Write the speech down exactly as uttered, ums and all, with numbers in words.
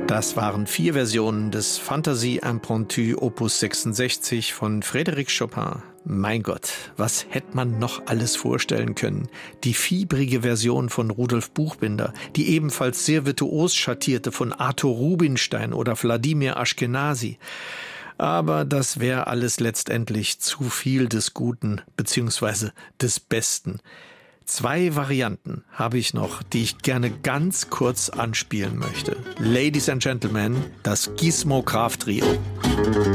Das waren vier Versionen des Fantasie Impromptu Opus sechsundsechzig von Frédéric Chopin. Mein Gott, was hätte man noch alles vorstellen können? Die fiebrige Version von Rudolf Buchbinder, die ebenfalls sehr virtuos schattierte von Arthur Rubinstein oder Wladimir Ashkenazy. Aber das wäre alles letztendlich zu viel des Guten bzw. des Besten. Zwei Varianten habe ich noch, die ich gerne ganz kurz anspielen möchte. Ladies and Gentlemen, das Gizmo Graf Trio.